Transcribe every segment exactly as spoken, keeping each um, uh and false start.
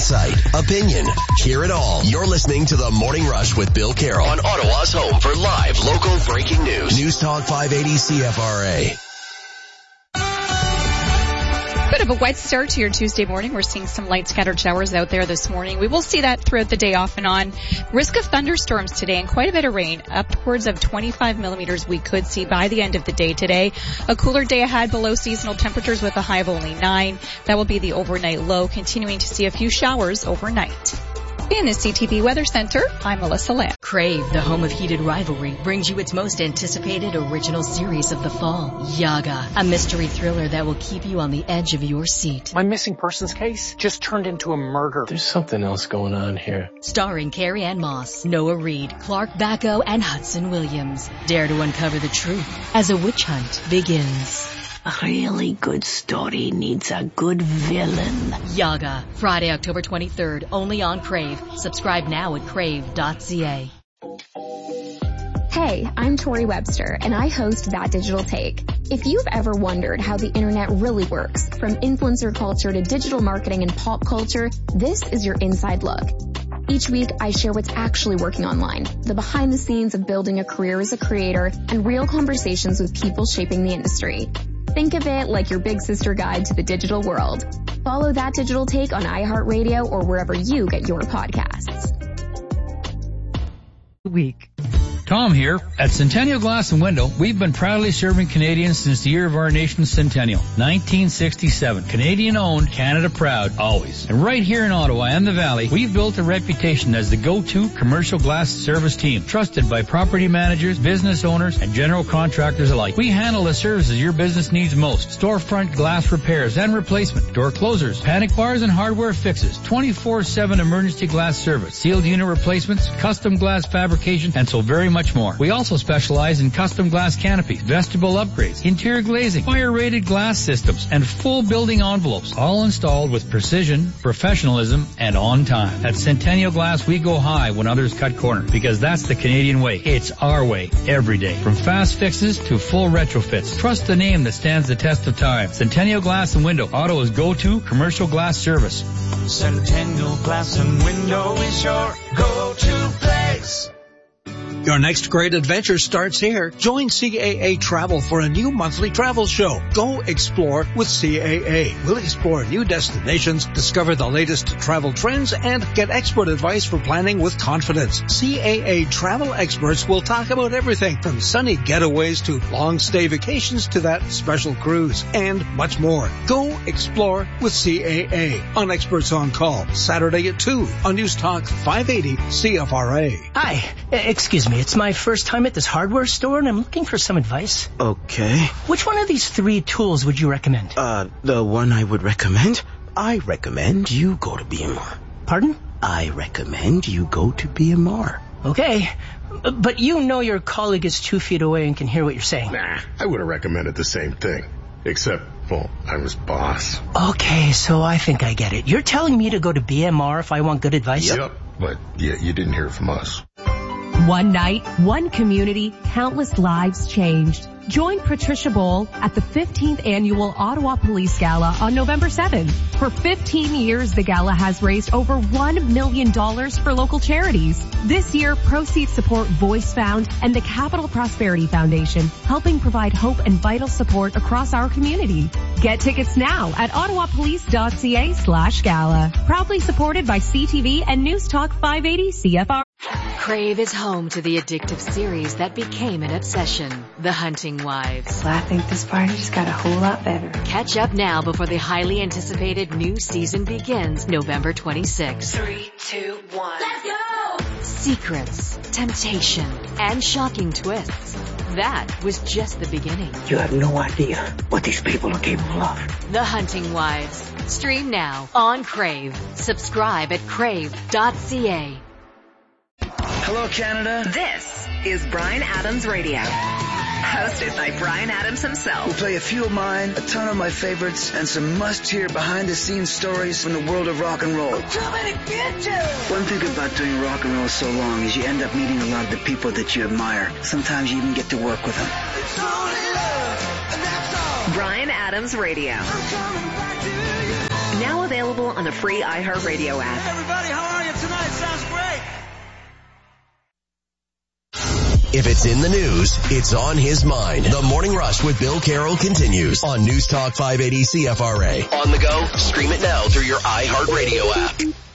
Insight, opinion. Hear it all. You're listening to The Morning Rush with Bill Carroll on Ottawa's home for live local breaking news. News Talk five eighty C F R A. Bit of a wet start to your Tuesday morning. We're seeing some light scattered showers out there this morning. We will see that throughout the day off and on. Risk of thunderstorms today and quite a bit of rain. Upwards of twenty-five millimeters we could see by the end of the day today. A cooler day ahead, below seasonal temperatures with a high of only nine. That will be the overnight low, continuing to see a few showers overnight. In the C T V Weather Center, I'm Melissa Lamb. Crave, the home of heated rivalry, brings you its most anticipated original series of the fall, Yaga, a mystery thriller that will keep you on the edge of your seat. My missing persons case just turned into a murder. There's something else going on here. Starring Carrie Ann Moss, Noah Reid, Clark Bacco, and Hudson Williams. Dare to uncover the truth as a witch hunt begins. A really good story needs a good villain. Yaga, Friday, October twenty-third, only on Crave. Subscribe now at crave dot c a. Hey, I'm Tori Webster, and I host That Digital Take. If you've ever wondered how the internet really works, from influencer culture to digital marketing and pop culture, this is your inside look. Each week, I share what's actually working online, the behind the scenes of building a career as a creator, and real conversations with people shaping the industry. Think of it like your big sister guide to the digital world. Follow That Digital Take on iHeartRadio or wherever you get your podcasts. Week. Tom here. At Centennial Glass and Window, we've been proudly serving Canadians since the year of our nation's centennial, nineteen sixty-seven. Canadian owned, Canada proud, always. And right here in Ottawa and the Valley, we've built a reputation as the go-to commercial glass service team, trusted by property managers, business owners, and general contractors alike. We handle the services your business needs most. Storefront glass repairs and replacement, door closers, panic bars, and hardware fixes, twenty-four seven emergency glass service, sealed unit replacements, custom glass fabrication, and so very much more. We also specialize in custom glass canopies, vestibule upgrades, interior glazing, fire-rated glass systems, and full building envelopes, all installed with precision, professionalism, and on time. At Centennial Glass, we go high when others cut corners, because that's the Canadian way. It's our way, every day. From fast fixes to full retrofits. Trust the name that stands the test of time. Centennial Glass and Window, Ottawa's go-to commercial glass service. Centennial Glass and Window is your go-to place. Your next great adventure starts here. Join C A A Travel for a new monthly travel show. Go explore with C A A. We'll explore new destinations, discover the latest travel trends, and get expert advice for planning with confidence. C A A Travel experts will talk about everything from sunny getaways to long-stay vacations to that special cruise, and much more. Go explore with C A A on Experts on Call, Saturday at two on News Talk five eighty C F R A. Hi, excuse me. It's my first time at this hardware store, and I'm looking for some advice. Okay. Which one of these three tools would you recommend? Uh, the one I would recommend? I recommend you go to B M R. Pardon? I recommend you go to B M R. Okay. But you know your colleague is two feet away and can hear what you're saying. Nah, I would have recommended the same thing. Except, well, I'm his boss. Okay, so I think I get it. You're telling me to go to B M R if I want good advice? Yep, but yeah, you didn't hear from us. One night, one community, countless lives changed. Join Patricia Bowl at the fifteenth Annual Ottawa Police Gala on November seventh. For fifteen years, the gala has raised over one million dollars for local charities. This year, proceeds support Voice Found and the Capital Prosperity Foundation, helping provide hope and vital support across our community. Get tickets now at ottawapolice.ca slash gala. Proudly supported by C T V and News Talk five eighty C F R. Crave is home to the addictive series that became an obsession, The Hunting Wives. Well, I think this party just got a whole lot better. Catch up now before the highly anticipated new season begins November twenty-sixth. Three, two, one. Let's go! Secrets, temptation, and shocking twists. That was just the beginning. You have no idea what these people are capable of. The Hunting Wives. Stream now on Crave. Subscribe at crave dot c a. Hello, Canada. This is Bryan Adams Radio, hosted by Bryan Adams himself. We'll play a few of mine, a ton of my favorites, and some must-hear behind-the-scenes stories from the world of rock and roll. I'm coming to get you! One thing about doing rock and roll so long is you end up meeting a lot of the people that you admire. Sometimes you even get to work with them. It's only love, and that's all. Bryan Adams Radio. I'm coming back to you. Now available on the free iHeartRadio app. Hey everybody, how are you tonight? Sounds great. If it's in the news, it's on his mind. The Morning Rush with Bill Carroll continues on News Talk five eighty C F R A. On the go, stream it now through your iHeartRadio app.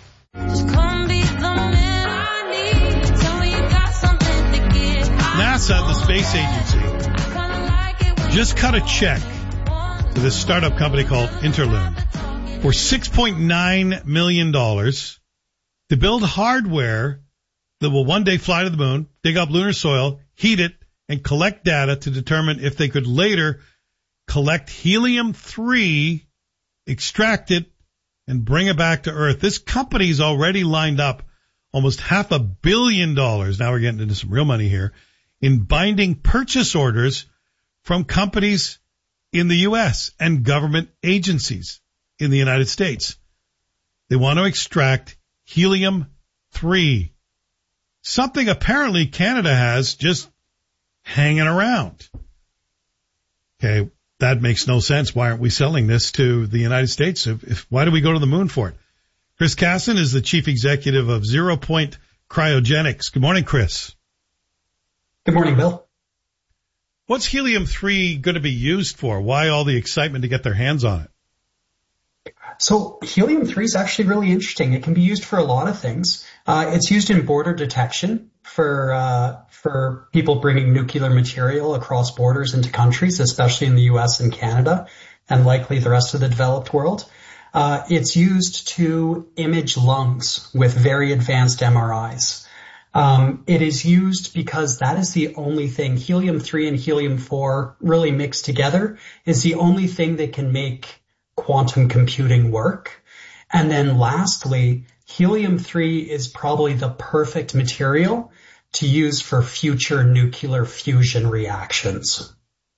NASA, the space agency, just cut a check to this startup company called Interloon for six point nine million dollars to build hardware that will one day fly to the moon, dig up lunar soil, heat it, and collect data to determine if they could later collect helium three, extract it, and bring it back to Earth. This company's already lined up almost half a billion dollars, now we're getting into some real money here, in binding purchase orders from companies in the U S and government agencies in the United States. They want to extract helium three. Something apparently Canada has just hanging around. Okay, that makes no sense. Why aren't we selling this to the United States? If, if, why do we go to the moon for it? Chris Casson is the chief executive of Zero Point Cryogenics. Good morning, Chris. Good morning, Bill. What's helium three going to be used for? Why all the excitement to get their hands on it? So helium three is actually really interesting. It can be used for a lot of things. Uh, it's used in border detection for uh, for people bringing nuclear material across borders into countries, especially in the U S and Canada, and likely the rest of the developed world. Uh, it's used to image lungs with very advanced M R Is. Um, it is used because that is the only thing, helium three and helium four really mixed together is the only thing that can make quantum computing work. And then lastly, helium three is probably the perfect material to use for future nuclear fusion reactions.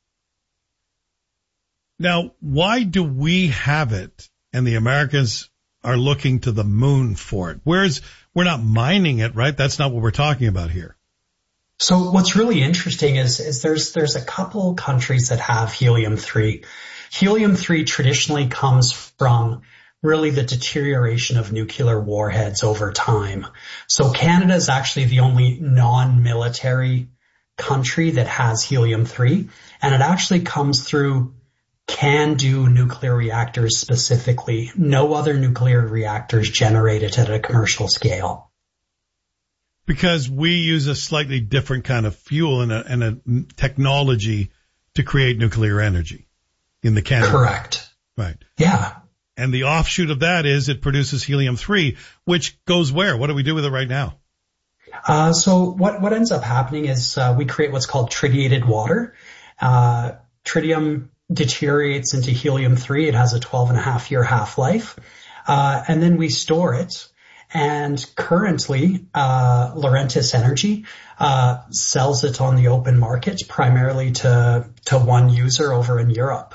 Now, why do we have it and the Americans are looking to the moon for it? Where's, we're not mining it, right? That's not what we're talking about here. So what's really interesting is, is there's, there's a couple countries that have helium three. Helium three traditionally comes from really the deterioration of nuclear warheads over time. So Canada is actually the only non-military country that has helium three, and it actually comes through CANDU nuclear reactors specifically. No other nuclear reactors generate it at a commercial scale. Because we use a slightly different kind of fuel and a, and a technology to create nuclear energy in the Canada. Correct. Right. Yeah. And the offshoot of that is it produces helium three, which goes where? What do we do with it right now? Uh, so what, what ends up happening is uh, we create what's called tritiated water. Uh, tritium deteriorates into helium three. It has a twelve and a half year half-life. Uh, and then we store it. And currently, uh, Laurentis Energy, uh, sells it on the open market primarily to, to one user over in Europe.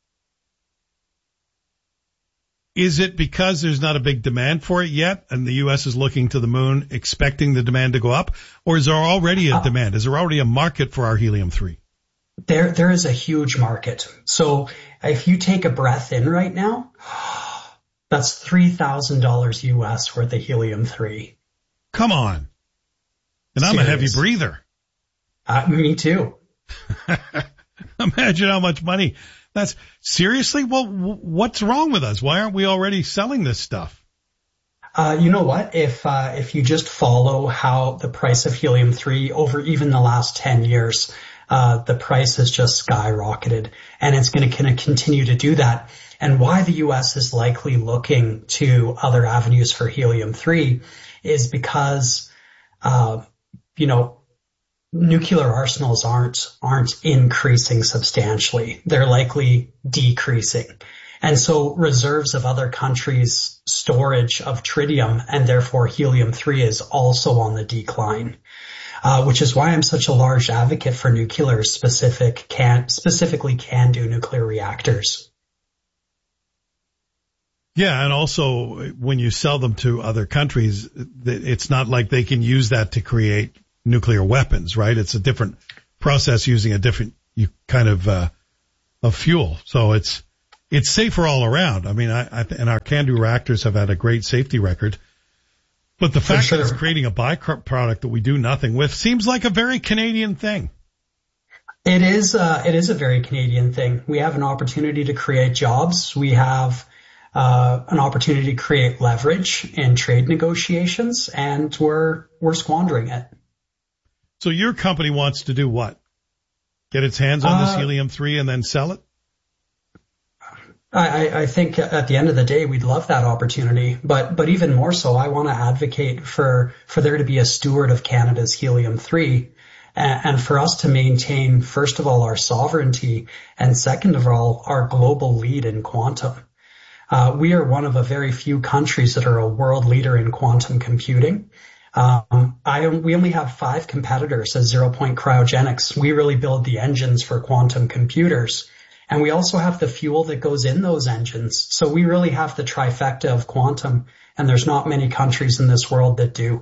Is it because there's not a big demand for it yet and the U S is looking to the moon expecting the demand to go up? Or is there already a uh, demand? Is there already a market for our helium three? There, there is a huge market. So if you take a breath in right now, that's three thousand dollars U S worth of helium three. Come on. And I'm Serious. a heavy breather. Uh, me too. Imagine how much money. That's seriously? Well, what's wrong with us? Why aren't we already selling this stuff? Uh, you know what? If, uh, if you just follow how the price of helium three over even the last ten years, uh, the price has just skyrocketed and it's going to continue to do that. And why the U S is likely looking to other avenues for helium three is because, uh, you know, nuclear arsenals aren't, aren't increasing substantially. They're likely decreasing. And so reserves of other countries' storage of tritium and therefore helium three is also on the decline. Uh, which is why I'm such a large advocate for nuclear specific can, specifically CANDU nuclear reactors. Yeah, and also when you sell them to other countries, it's not like they can use that to create nuclear weapons, right? It's a different process using a different kind of uh, of fuel. So it's it's safer all around. I mean, I, I and our CANDU reactors have had a great safety record. But the fact sure. that it's creating a byproduct that we do nothing with seems like a very Canadian thing. It is, uh, it is a very Canadian thing. We have an opportunity to create jobs. We have, uh, an opportunity to create leverage in trade negotiations, and we're, we're squandering it. So your company wants to do what? Get its hands on this uh, helium three and then sell it? I, I think at the end of the day, we'd love that opportunity, but, but even more so, I want to advocate for, for there to be a steward of Canada's helium three, and, and for us to maintain, first of all, our sovereignty, and second of all, our global lead in quantum. Uh, we are one of a very few countries that are a world leader in quantum computing. Um, I, we only have five competitors as Zero Point Cryogenics. We really build the engines for quantum computers. And we also have the fuel that goes in those engines. So we really have the trifecta of quantum, and there's not many countries in this world that do.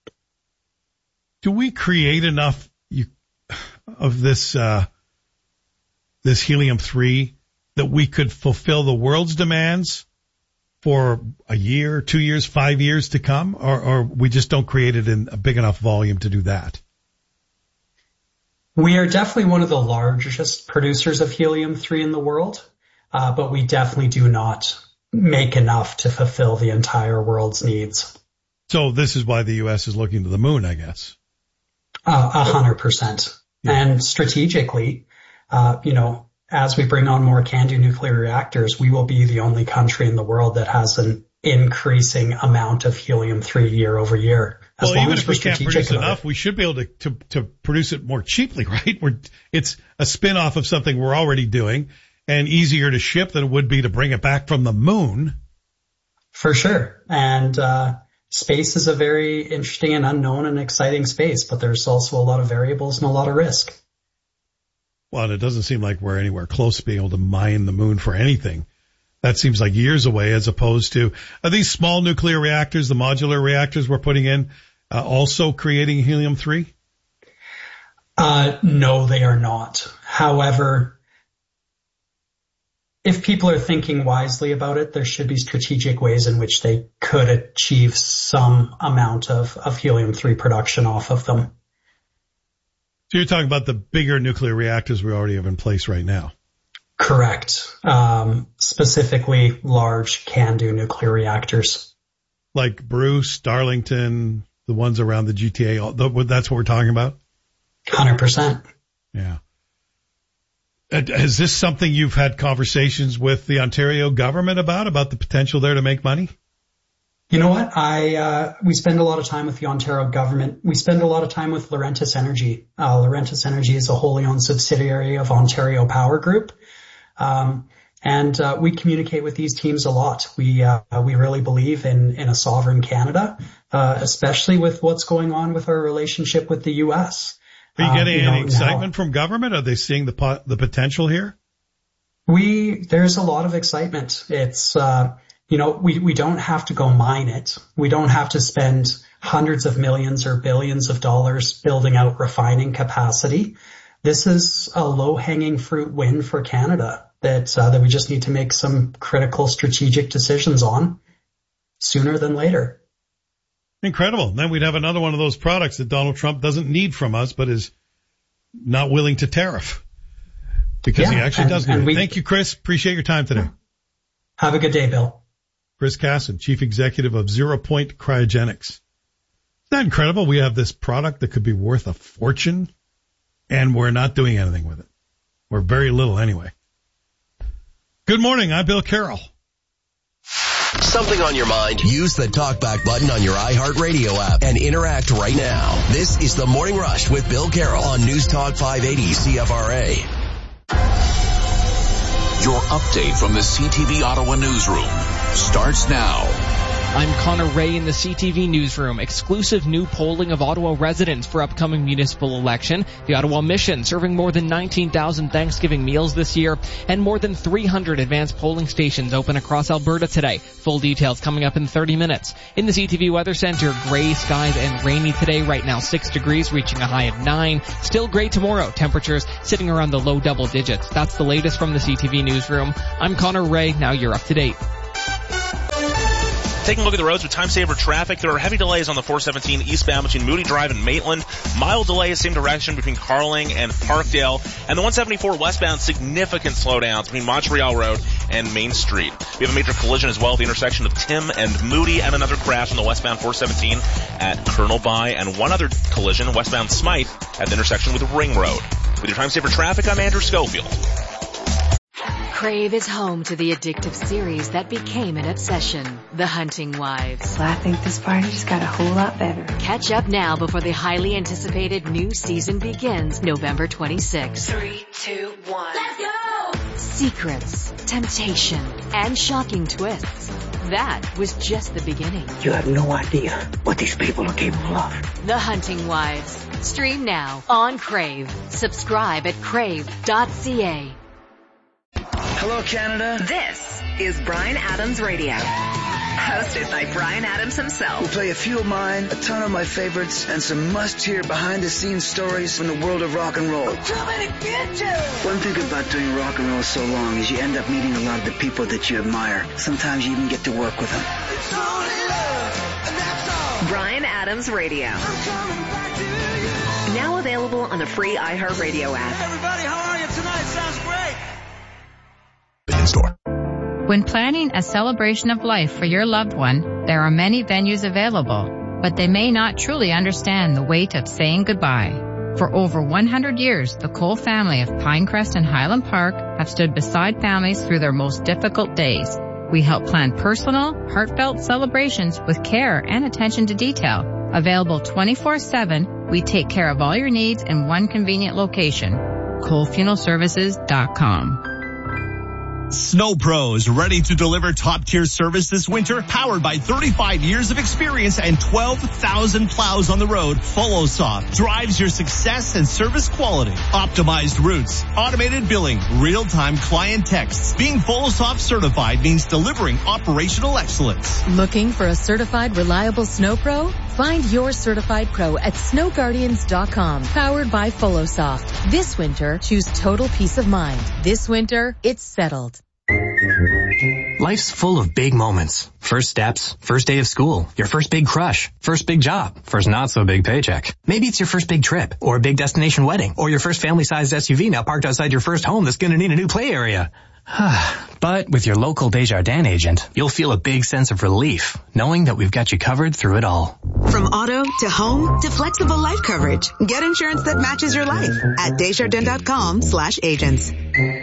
Do we create enough you, of this, uh, this helium three that we could fulfill the world's demands for a year, two years, five years to come, or, or we just don't create it in a big enough volume to do that? We are definitely one of the largest producers of helium three in the world, uh, but we definitely do not make enough to fulfill the entire world's needs. So this is why the U S is looking to the moon, I guess. Uh, a hundred percent. And strategically, uh, you know, as we bring on more CANDU nuclear reactors, we will be the only country in the world that has an increasing amount of helium three year over year. As well, long even as if we're we can't produce enough, it. we should be able to, to, to produce it more cheaply, right? We're, it's a spin-off of something we're already doing, and easier to ship than it would be to bring it back from the moon. For sure. And, uh, space is a very interesting and unknown and exciting space, but there's also a lot of variables and a lot of risk. Well, and it doesn't seem like we're anywhere close to being able to mine the moon for anything. That seems like years away, as opposed to, are these small nuclear reactors, the modular reactors we're putting in, uh, also creating helium three? Uh, no, they are not. However, if people are thinking wisely about it, there should be strategic ways in which they could achieve some amount of, of helium three production off of them. So you're talking about the bigger nuclear reactors we already have in place right now? Correct. Um, specifically large CANDU nuclear reactors. Like Bruce, Darlington, the ones around the G T A, that's what we're talking about? one hundred percent. Yeah. Is this something you've had conversations with the Ontario government about, about the potential there to make money? You know what? I, uh, we spend a lot of time with the Ontario government. We spend a lot of time with Laurentis Energy. Uh, Laurentis Energy is a wholly owned subsidiary of Ontario Power Group. Um, and, uh, we communicate with these teams a lot. We, uh, we really believe in, in a sovereign Canada, uh, especially with what's going on with our relationship with the U S. Are you getting uh, you any know, excitement now, from government? Are they seeing the pot, the potential here? We, there's a lot of excitement. It's, uh, you know, we, we don't have to go mine it. We don't have to spend hundreds of millions or billions of dollars building out refining capacity. This is a low-hanging fruit win for Canada that, uh, that we just need to make some critical strategic decisions on sooner than later. Incredible. Then we'd have another one of those products that Donald Trump doesn't need from us, but is not willing to tariff because yeah, he actually and, does need and it. we, Thank you, Chris. Appreciate your time today. Have a good day, Bill. Chris Casson, Chief Executive of Zero Point Cryogenics. Isn't that incredible? We have this product that could be worth a fortune, and we're not doing anything with it. Or very little anyway. Good morning. I'm Bill Carroll. Something on your mind? Use the talkback button on your iHeartRadio app and interact right now. This is the Morning Rush with Bill Carroll on News Talk five eighty C F R A. Your update from the C T V Ottawa newsroom starts now. I'm Connor Ray in the C T V newsroom. Exclusive new polling of Ottawa residents for upcoming municipal election. The Ottawa Mission serving more than nineteen thousand Thanksgiving meals this year, and more than three hundred advanced polling stations open across Alberta today. Full details coming up in thirty minutes. In the C T V Weather Center, gray skies and rainy today. Right now six degrees, reaching a high of nine. Still gray tomorrow. Temperatures sitting around the low double digits. That's the latest from the C T V newsroom. I'm Connor Ray. Now you're up to date. Taking a look at the roads with time saver traffic, there are heavy delays on the four seventeen eastbound between Moody Drive and Maitland. Mild delays same direction between Carling and Parkdale. And the one seventy-four westbound, significant slowdowns between Montreal Road and Main Street. We have a major collision as well at the intersection of Tim and Moody, and another crash on the westbound four seventeen at Colonel By, and one other collision westbound Smythe at the intersection with Ring Road. With your time saver traffic, I'm Andrew Schofield. Crave is home to the addictive series that became an obsession, The Hunting Wives. Well, I think this party just got a whole lot better. Catch up now before the highly anticipated new season begins November twenty-sixth. Three, two, one. Let's go! Secrets, temptation, and shocking twists. That was just the beginning. You have no idea what these people are capable of. The Hunting Wives. Stream now on Crave. Subscribe at crave dot c a. Hello, Canada. This is Bryan Adams Radio. Hosted by Bryan Adams himself. We'll play a few of mine, a ton of my favorites, and some must-hear behind-the-scenes stories from the world of rock and roll. I'm coming to get you! One thing about doing rock and roll so long is you end up meeting a lot of the people that you admire. Sometimes you even get to work with them. It's only love, and that's all. Bryan Adams Radio. I'm coming back to you. Now available on the free iHeartRadio app. Hey everybody, how are you tonight? Sounds great. In store. When planning a celebration of life for your loved one, there are many venues available, but they may not truly understand the weight of saying goodbye. For over one hundred years, the Cole family of Pinecrest and Highland Park have stood beside families through their most difficult days. We help plan personal, heartfelt celebrations with care and attention to detail. Available twenty-four seven, we take care of all your needs in one convenient location. Cole Funeral Services dot com. Snow Pros, ready to deliver top-tier service this winter, powered by thirty-five years of experience and twelve thousand plows on the road. FollowSoft drives your success and service quality. Optimized routes, automated billing, real-time client texts. Being FollowSoft certified means delivering operational excellence. Looking for a certified, reliable Snow Pro? Find your certified pro at snow guardians dot com, powered by FollowSoft. This winter, choose total peace of mind. This winter, it's settled. Life's full of big moments. First steps, first day of school, your first big crush, first big job, first not so big paycheck. Maybe it's your first big trip, or a big destination wedding, or your first family-sized S U V now parked outside your first home that's going to need a new play area. But with your local Desjardins agent, you'll feel a big sense of relief, knowing that we've got you covered through it all. From auto to home to flexible life coverage, get insurance that matches your life at Desjardins dot com slash agents.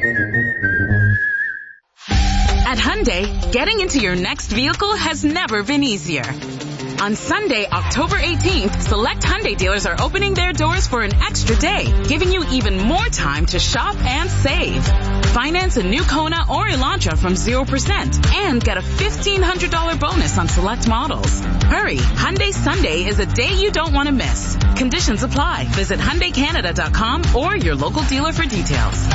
At Hyundai, getting into your next vehicle has never been easier. On Sunday, October eighteenth, select Hyundai dealers are opening their doors for an extra day, giving you even more time to shop and save. Finance a new Kona or Elantra from zero percent and get a fifteen hundred dollars bonus on select models. Hurry, Hyundai Sunday is a day you don't want to miss. Conditions apply. Visit Hyundai Canada dot com or your local dealer for details.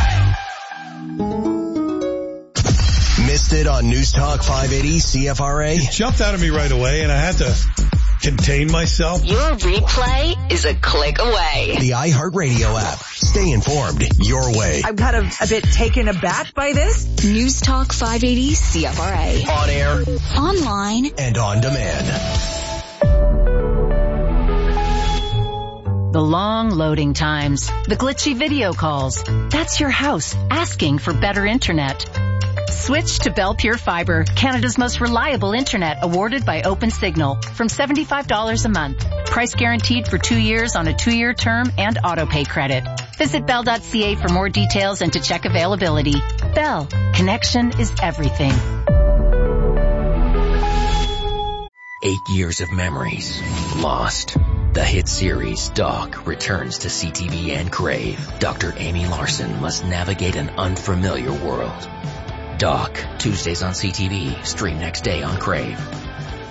Missed it on News Talk five eighty C F R A? It jumped out of me right away, and I had to contain myself. Your replay is a click away. The iHeartRadio app. Stay informed your way. I'm kind of a bit taken aback by this. News Talk five eighty C F R A. On air, online, and on demand. The long loading times, the glitchy video calls. That's your house asking for better internet. Switch to Bell Pure Fiber, Canada's most reliable internet, awarded by OpenSignal, from seventy-five dollars a month. Price guaranteed for two years on a two-year term and auto-pay credit. Visit bell dot c a for more details and to check availability. Bell, connection is everything. Eight years of memories lost. The hit series Doc returns to C T V and Crave. Doctor Amy Larson must navigate an unfamiliar world. Doc, Tuesdays on C T V, stream next day on Crave.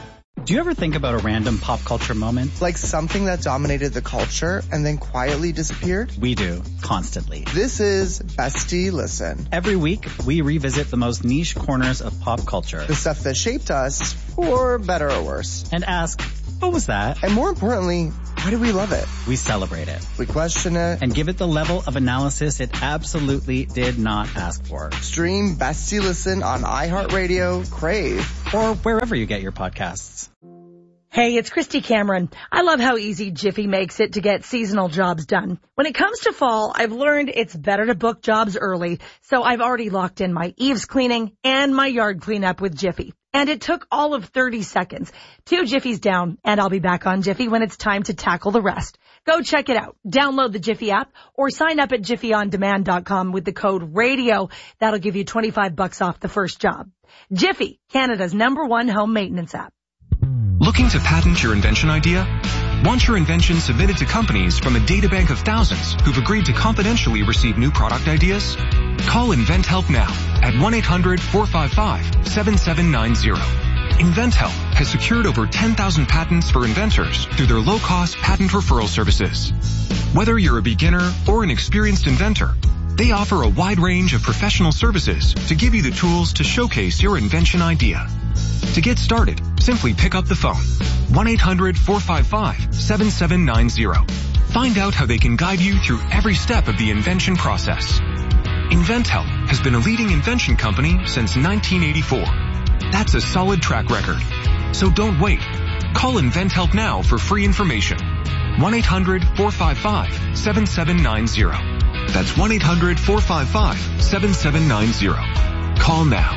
Do you ever think about a random pop culture moment? Like something that dominated the culture and then quietly disappeared? We do, constantly. This is Bestie Listen. Every week, we revisit the most niche corners of pop culture. The stuff that shaped us, for better or worse. And ask, what was that? And more importantly, why do we love it? We celebrate it. We question it. And give it the level of analysis it absolutely did not ask for. Stream Bestie Listen on iHeartRadio, Crave, or wherever you get your podcasts. Hey, it's Christy Cameron. I love how easy Jiffy makes it to get seasonal jobs done. When it comes to fall, I've learned it's better to book jobs early, so I've already locked in my eaves cleaning and my yard cleanup with Jiffy. And it took all of thirty seconds. Two Jiffies down, and I'll be back on Jiffy when it's time to tackle the rest. Go check it out. Download the Jiffy app or sign up at jiffy on demand dot com with the code RADIO. That'll give you twenty-five bucks off the first job. Jiffy, Canada's number one home maintenance app. Looking to patent your invention idea? Want your invention submitted to companies from a databank of thousands who've agreed to confidentially receive new product ideas? Call InventHelp now at one eight hundred four five five seven seven nine zero. InventHelp has secured over ten thousand patents for inventors through their low-cost patent referral services. Whether you're a beginner or an experienced inventor, they offer a wide range of professional services to give you the tools to showcase your invention idea. To get started, simply pick up the phone. one eight hundred four five five seven seven nine zero. Find out how they can guide you through every step of the invention process. InventHelp has been a leading invention company since nineteen eighty-four. That's a solid track record. So don't wait. Call InventHelp now for free information. one eight hundred four five five seven seven nine zero. That's one eight hundred four five five seven seven nine zero. Call now.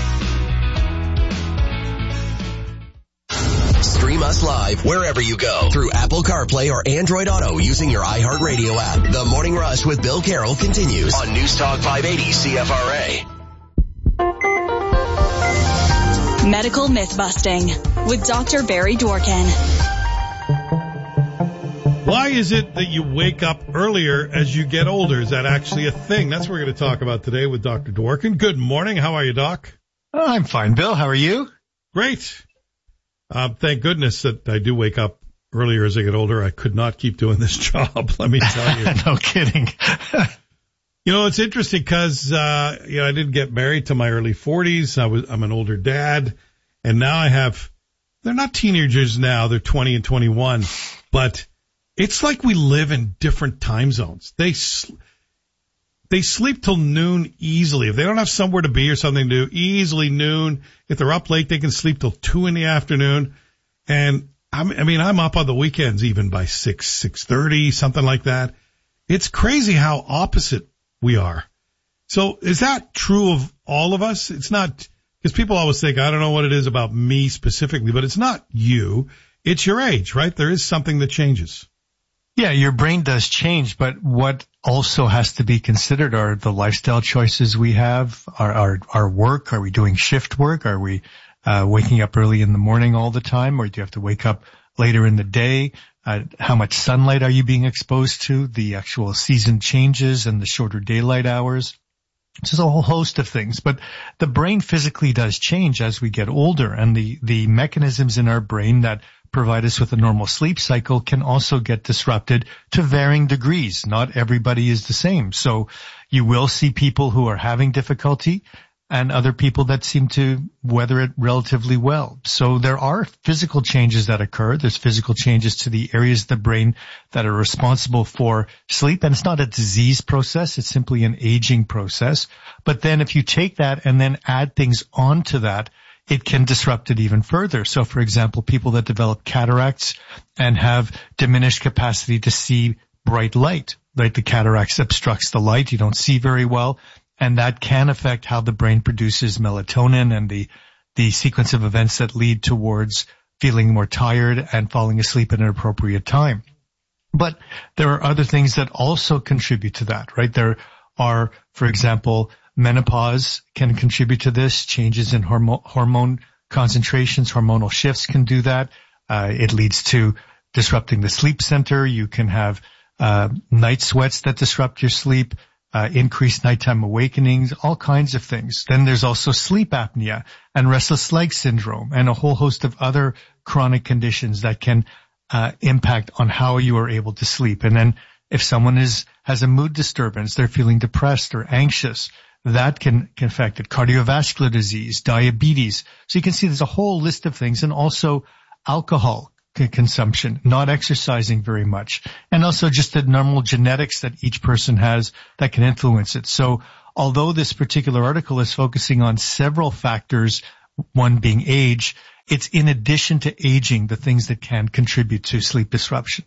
Stream us live wherever you go through Apple CarPlay or Android Auto using your iHeartRadio app. The Morning Rush with Bill Carroll continues on News Talk five eighty C F R A. Medical Myth-Busting with Doctor Barry Dworkin. Why is it that you wake up earlier as you get older? Is that actually a thing? That's what we're going to talk about today with Doctor Dworkin. Good morning. How are you, Doc? Oh, I'm fine, Bill. How are you? Great. Uh, thank goodness that I do wake up earlier as I get older. I could not keep doing this job, let me tell you. No kidding. You know, it's interesting because, uh, you know, I didn't get married till my early forties. I was, I'm an older dad, and now I have, they're not teenagers now, they're twenty and twenty-one, but it's like we live in different time zones. They, sl- they sleep till noon easily. If they don't have somewhere to be or something to do, easily noon. If they're up late, they can sleep till two in the afternoon. And I'm, I mean, I'm up on the weekends even by six, six thirty, something like that. It's crazy how opposite we are. So is that true of all of us? It's not, because people always think, I don't know what it is about me specifically, but it's not you. It's your age, right? There is something that changes. Yeah, your brain does change, but what also has to be considered are the lifestyle choices we have, our, our, our work. Are we doing shift work? Are we uh, waking up early in the morning all the time, or do you have to wake up later in the day? Uh, how much sunlight are you being exposed to? The actual season changes and the shorter daylight hours. There's a whole host of things, but the brain physically does change as we get older, and the, the mechanisms in our brain that provide us with a normal sleep cycle can also get disrupted to varying degrees. Not everybody is the same. So you will see people who are having difficulty and other people that seem to weather it relatively well. So there are physical changes that occur. There's physical changes to the areas of the brain that are responsible for sleep. And it's not a disease process. It's simply an aging process. But then if you take that and then add things onto that, it can disrupt it even further. So, for example, people that develop cataracts and have diminished capacity to see bright light, right? The cataracts obstructs the light. You don't see very well. And that can affect how the brain produces melatonin and the, the sequence of events that lead towards feeling more tired and falling asleep at an appropriate time. But there are other things that also contribute to that, right? There are, for example, menopause can contribute to this. Changes in hormone, hormone concentrations, hormonal shifts can do that. Uh, it leads to disrupting the sleep center. You can have uh, night sweats that disrupt your sleep, uh, increased nighttime awakenings, all kinds of things. Then there's also sleep apnea and restless leg syndrome and a whole host of other chronic conditions that can uh, impact on how you are able to sleep. And then if someone is has a mood disturbance, they're feeling depressed or anxious, that can, can affect it. Cardiovascular disease, diabetes. So you can see there's a whole list of things, and also alcohol c- consumption, not exercising very much, and also just the normal genetics that each person has that can influence it. So although this particular article is focusing on several factors, one being age, it's in addition to aging, the things that can contribute to sleep disruption.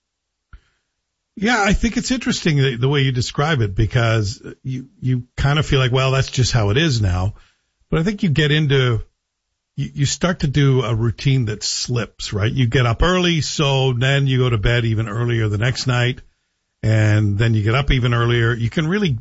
Yeah, I think it's interesting the, the way you describe it, because you, you kind of feel like, well, that's just how it is now. But I think you get into, you, you start to do a routine that slips, right? You get up early, so then you go to bed even earlier the next night, and then you get up even earlier. You can really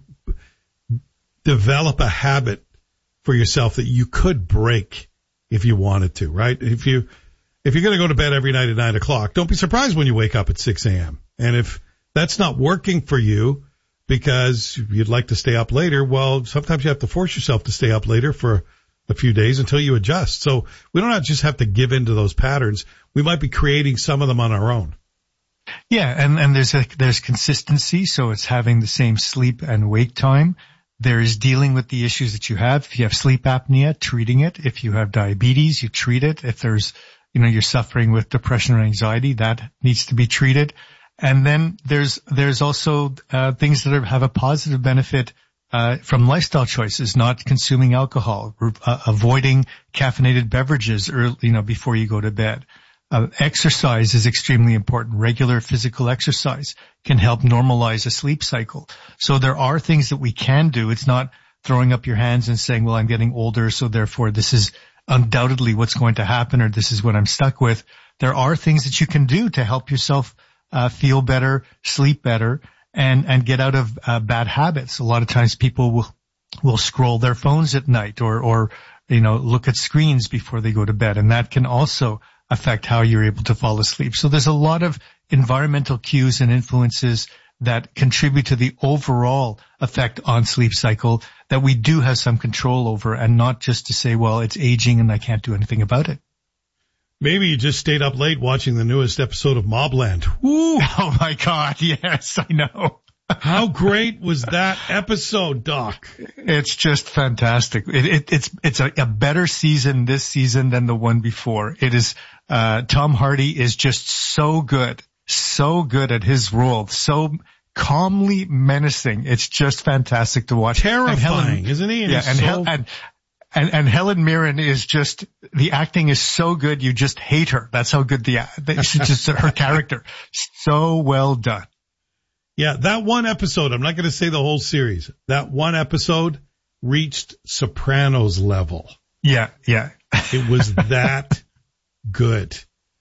develop a habit for yourself that you could break if you wanted to, right? If you, if you're going to go to bed every night at nine o'clock, don't be surprised when you wake up at six a.m. And if that's not working for you because you'd like to stay up later, well, sometimes you have to force yourself to stay up later for a few days until you adjust. So we don't just have to give in to those patterns. We might be creating some of them on our own. Yeah, and, and there's a, there's consistency, so it's having the same sleep and wake time. There's dealing with the issues that you have. If you have sleep apnea, treating it. If you have diabetes, you treat it. If there's, you know, you're suffering with depression or anxiety, that needs to be treated. And then there's, there's also, uh, things that are, have a positive benefit, uh, from lifestyle choices, not consuming alcohol, uh, avoiding caffeinated beverages early, you know, before you go to bed. Uh, exercise is extremely important. Regular physical exercise can help normalize a sleep cycle. So there are things that we can do. It's not throwing up your hands and saying, well, I'm getting older, so therefore this is undoubtedly what's going to happen, or this is what I'm stuck with. There are things that you can do to help yourself Uh, feel better, sleep better, and, and get out of uh, bad habits. A lot of times people will, will scroll their phones at night or, or, you know, look at screens before they go to bed. And that can also affect how you're able to fall asleep. So there's a lot of environmental cues and influences that contribute to the overall effect on sleep cycle that we do have some control over, and not just to say, well, it's aging and I can't do anything about it. Maybe you just stayed up late watching the newest episode of Mobland. Woo! Oh my God, yes, I know. How great was that episode, Doc? It's just fantastic. It, it, it's it's a, a better season this season than the one before. It is, uh, Tom Hardy is just so good, so good at his role, so calmly menacing. It's just fantastic to watch. Terrifying, Helen, isn't he? And yeah, and, so... Hel- and And, and Helen Mirren is just, the acting is so good, you just hate her. That's how good the, she's just her character. So well done. Yeah, that one episode, I'm not going to say the whole series, that one episode reached Sopranos level. Yeah, yeah. It was that good.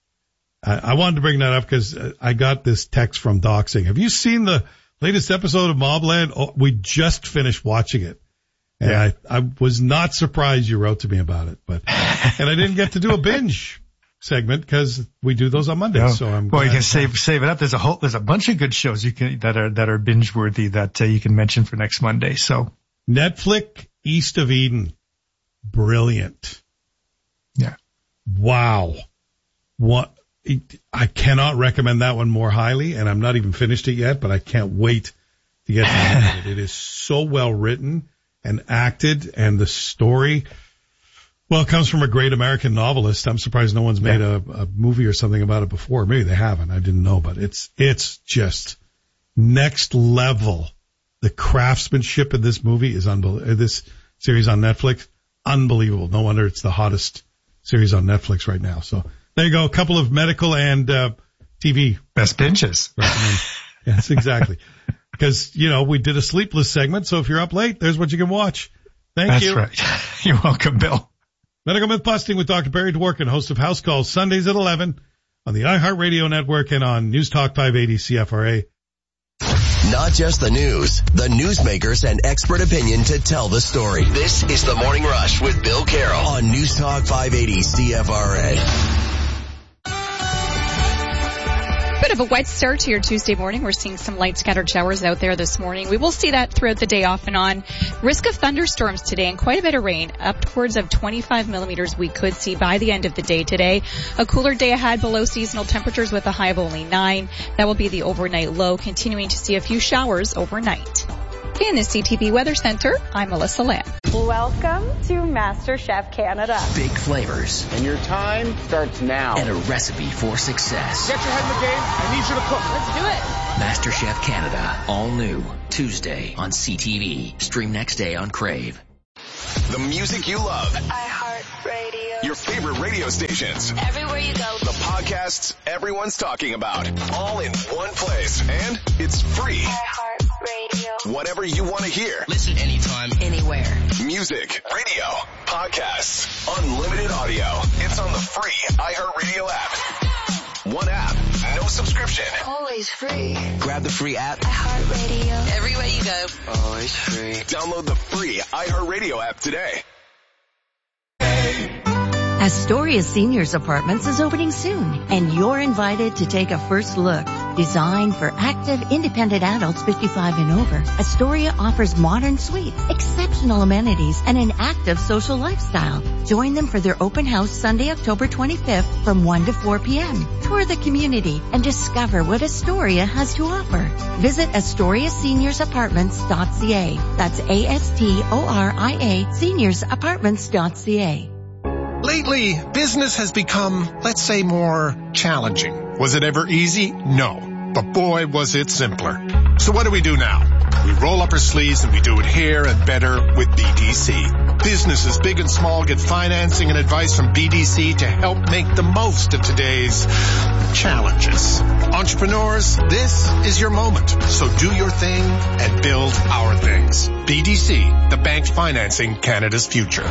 I, I wanted to bring that up because I got this text from Doc saying, have you seen the latest episode of Mobland? Oh, we just finished watching it. And yeah. I, I was not surprised you wrote to me about it, but, and I didn't get to do a binge segment because we do those on Mondays. No. So I'm well, you can save, save it up. There's a whole, there's a bunch of good shows you can, that are, that are binge worthy that uh, you can mention for next Monday. So Netflix, East of Eden. Brilliant. Yeah. Wow. What, I cannot recommend that one more highly, and I'm not even finished it yet, but I can't wait to get to the end of it. It is so well written and acted, and the story, well, it comes from a great American novelist. I'm surprised no one's made yeah. a, a movie or something about it before. Maybe they haven't. I didn't know, but it's, it's just next level. The craftsmanship in this movie is unbelievable. This series on Netflix, unbelievable. No wonder it's the hottest series on Netflix right now. So there you go. A couple of medical and, uh, T V. Best binges. Yes, exactly. Because, you know, we did a sleepless segment, so if you're up late, there's what you can watch. Thank That's you. That's right. You're welcome, Bill. Medical Myth Busting with Doctor Barry Dworkin, host of House Calls, Sundays at eleven on the iHeartRadio Network and on News Talk five eighty C F R A. Not just the news, the newsmakers and expert opinion to tell the story. This is The Morning Rush with Bill Carroll on News Talk five eighty C F R A. bit of a wet start to your Tuesday morning. We're seeing some light scattered showers out there this morning. We will see that throughout the day off and on. Risk of thunderstorms today and quite a bit of rain, upwards of twenty-five millimeters we could see by the end of the day today. A cooler day ahead, below seasonal temperatures with a high of only nine. That will be the overnight low, continuing to see a few showers overnight. In the C T V Weather Center, I'm Melissa Lamb. Welcome to MasterChef Canada. Big flavors. And your time starts now. And a recipe for success. Get your head in the game. I need you to cook. Let's do it. MasterChef Canada. All new. Tuesday on C T V. Stream next day on Crave. The music you love. iHeartRadio. Your favorite radio stations. Everywhere you go. The podcasts everyone's talking about. All in one place. And it's free. iHeartRadio. Whatever you want to hear. Listen anytime, anywhere. Music, radio, podcasts, unlimited audio. It's on the free iHeartRadio app. One app, no subscription. Always free. Grab the free app. iHeartRadio. Everywhere you go. Always free. Download the free iHeartRadio app today. Astoria Seniors Apartments is opening soon, and you're invited to take a first look. Designed for active, independent adults fifty-five and over, Astoria offers modern suites, exceptional amenities, and an active social lifestyle. Join them for their open house Sunday, October twenty-fifth from one to four p.m. Tour the community and discover what Astoria has to offer. Visit astoria seniors apartments dot c a. That's A S T O R I A seniors apartments dot c a. Lately, business has become, let's say, more challenging. Was it ever easy? No. But boy, was it simpler. So what do we do now? We roll up our sleeves and we do it here and better with B D C. Businesses big and small get financing and advice from B D C to help make the most of today's challenges. Entrepreneurs, this is your moment. So do your thing and build our things. B D C, the bank financing Canada's future.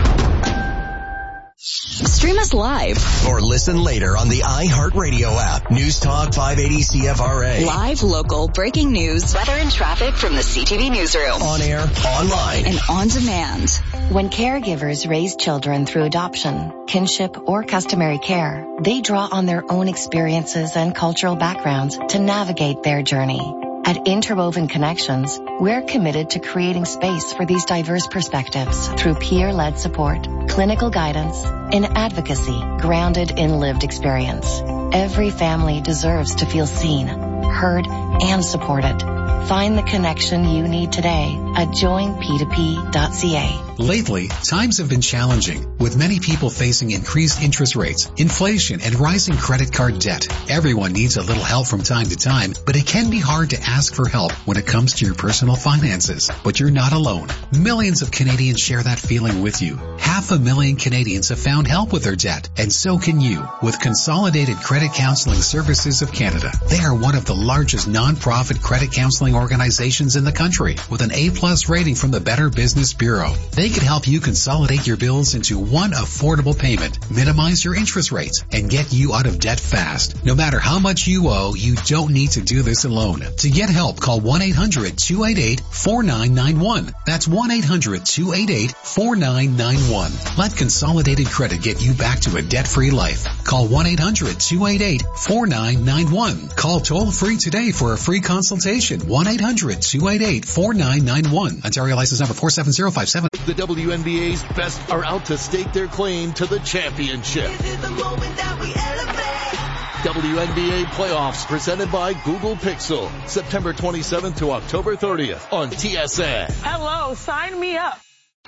Stream us live or listen later on the iHeartRadio app. News Talk five eighty C F R A. Live, local, breaking news, weather and traffic from the C T V newsroom. On air, online, and on demand. When caregivers raise children through adoption, kinship, or customary care, they draw on their own experiences and cultural backgrounds to navigate their journey. At Interwoven Connections, we're committed to creating space for these diverse perspectives through peer-led support, clinical guidance, and advocacy grounded in lived experience. Every family deserves to feel seen, heard, and supported. Find the connection you need today at join p two p dot c a. Lately, times have been challenging, with many people facing increased interest rates, inflation, and rising credit card debt. Everyone needs a little help from time to time, but it can be hard to ask for help when it comes to your personal finances. But you're not alone. Millions of Canadians share that feeling with you. Half a million Canadians have found help with their debt, and so can you with Consolidated Credit Counseling Services of Canada. They are one of the largest non-profit credit counseling organizations in the country, with an A-plus rating from the Better Business Bureau. They can help you consolidate your bills into one affordable payment, minimize your interest rates, and get you out of debt fast. No matter how much you owe, you don't need to do this alone. To get help, call one eight hundred two eight eight four nine nine one. That's one eight hundred two eight eight four nine nine one. Let Consolidated Credit get you back to a debt-free life. Call one eight hundred two eight eight four nine nine one. Call toll-free today for a free consultation. one eight hundred two eight eight four nine nine one. Ontario license number four seven zero five seven. The W N B A's best are out to stake their claim to the championship. This is the moment that we elevate. W N B A playoffs presented by Google Pixel. September twenty-seventh to October thirtieth on T S N. Hello, sign me up.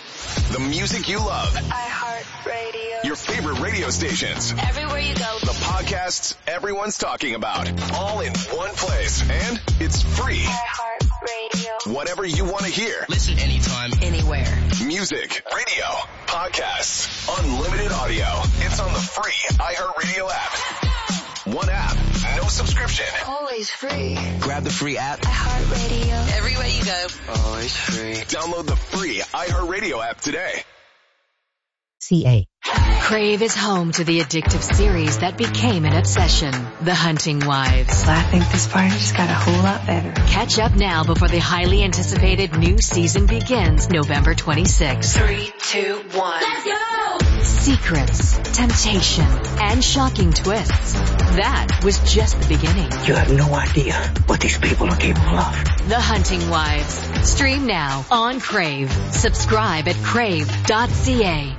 The music you love. iHeartRadio. Your favorite radio stations. Everywhere you go. The podcasts everyone's talking about. All in one place. And it's free. iHeartRadio. Whatever you want to hear. Listen anytime, anywhere. Music, radio, podcasts, unlimited audio. It's on the free iHeartRadio app. One app, no subscription. Always free. Grab the free app. iHeartRadio. Everywhere you go. Always free. Download the free iHeartRadio app today. C A. Crave is home to the addictive series that became an obsession, The Hunting Wives. I think this party just got a whole lot better. Catch up now before the highly anticipated new season begins November twenty-sixth. Three, two, one. Let's go! secrets, temptation, and shocking twists. That was just the beginning. You have no idea what these people are capable of. The Hunting Wives. Stream now on Crave. Subscribe at crave dot c a.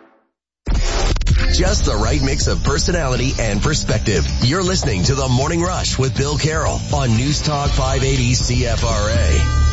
Just the right mix of personality and perspective. You're listening to The Morning Rush with Bill Carroll on News Talk five eighty C F R A.